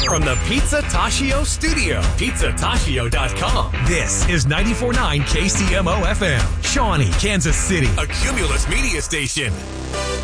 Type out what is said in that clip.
From the Pizza Tashio studio, pizzatashio.com. This is 94.9 KCMO FM, Shawnee, Kansas City, a Cumulus media station.